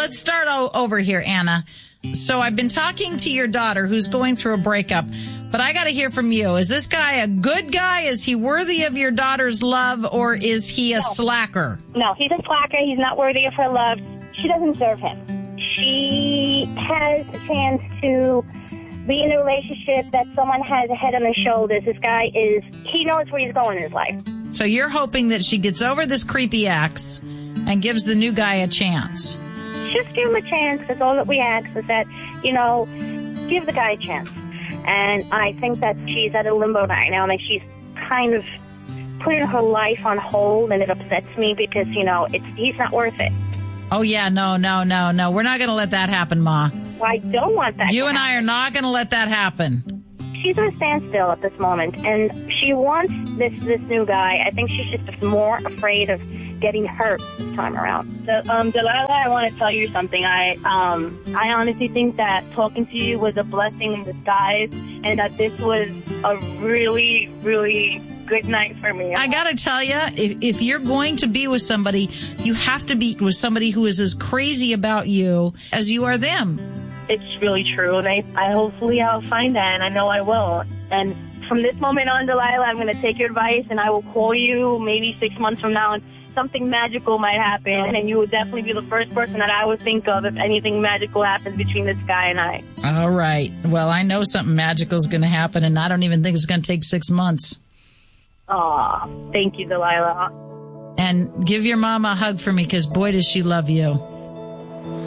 let's start over here, Anna. So I've been talking to your daughter who's going through a breakup, but I got to hear from you. Is this guy a good guy? Is he worthy of your daughter's love, or is he a slacker? No, he's a slacker. He's not worthy of her love. She doesn't deserve him. She has a chance to be in a relationship that someone has a head on his shoulders. This guy he knows where he's going in his life. So you're hoping that she gets over this creepy ex and gives the new guy a chance. Just give him a chance, because all that we ask is that, give the guy a chance. And I think that she's at a limbo right now, and she's kind of putting her life on hold, and it upsets me because, he's not worth it. Oh, yeah, no. We're not going to let that happen, Ma. Well, I don't want that. You and I are not going to let that happen. She's at a standstill at this moment, and she wants this new guy. I think she's just more afraid of getting hurt this time around. So, Delilah, I want to tell you something. I honestly think that talking to you was a blessing in disguise, and that this was a really, really good night for me. I got to tell you, if you're going to be with somebody, you have to be with somebody who is as crazy about you as you are them. It's really true, and I hopefully I'll find that, and I know I will. And from this moment on, Delilah, I'm going to take your advice, and I will call you maybe 6 months from now, and something magical might happen, and you would definitely be the first person that I would think of if anything magical happens between this guy and I. All right. Well, I know something magical is going to happen, and I don't even think it's going to take 6 months. Aw, thank you, Delilah. And give your mama a hug for me, because boy, does she love you.